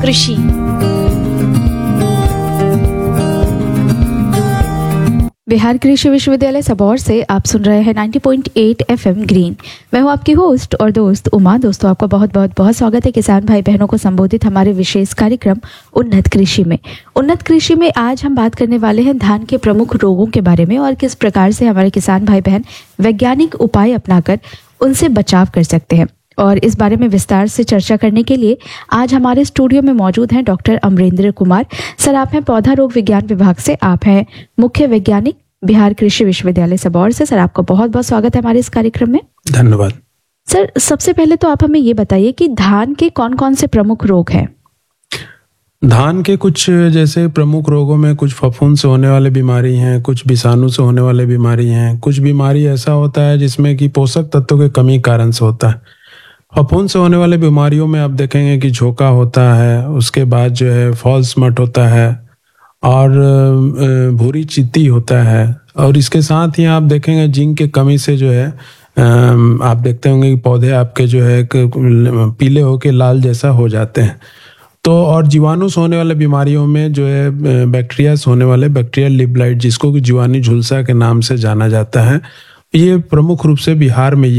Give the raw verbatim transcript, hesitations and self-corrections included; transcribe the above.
कृषि। बिहार कृषि विश्वविद्यालय सबौर से आप सुन रहे हैं नब्बे पॉइंट आठ एफएम ग्रीन। मैं हूं आपकी होस्ट और दोस्त उमा। दोस्तों, आपका बहुत बहुत बहुत स्वागत है किसान भाई बहनों को संबोधित हमारे विशेष कार्यक्रम उन्नत कृषि में। उन्नत कृषि में आज हम बात करने वाले हैं धान के प्रमुख रोगों के बारे में और किस प्रकार से हमारे किसान भाई बहन वैज्ञानिक उपाय अपनाकर उनसे बचाव कर सकते हैं। और इस बारे में विस्तार से चर्चा करने के लिए आज हमारे स्टूडियो में मौजूद हैं डॉक्टर अमरेंद्र कुमार। सर, आप हैं पौधा रोग विज्ञान विभाग से, आप हैं मुख्य वैज्ञानिक बिहार कृषि विश्वविद्यालय सबौर से। सर, आपका बहुत बहुत स्वागत है हमारे इस कार्यक्रम में। धन्यवाद। सर, सबसे पहले तो आप हमें ये बताइए कि धान के कौन कौन से प्रमुख रोग हैं। धान के कुछ जैसे प्रमुख रोगों में कुछ फफूंद से होने वाले बीमारी हैं, कुछ विषाणु से होने वाले बीमारी हैं, कुछ बीमारी ऐसा होता है जिसमें कि पोषक तत्वों के कमी कारण से होता है। फफूंद से होने वाले बीमारियों में आप देखेंगे कि झोंका होता है, उसके बाद जो है फॉल्स मट होता है और भूरी चित्ती होता है। और इसके साथ ही आप देखेंगे जिंक की कमी से जो है आप देखते होंगे कि पौधे आपके जो है पीले होके लाल जैसा हो जाते हैं। तो और जीवाणु से होने वाले बीमारियों में जो है बैक्टीरिया से होने वाले बैक्टीरियल लीफ ब्लाइट, जिसको कि जीवाणु झुलसा के नाम से जाना जाता है, ये प्रमुख रूप से बिहार में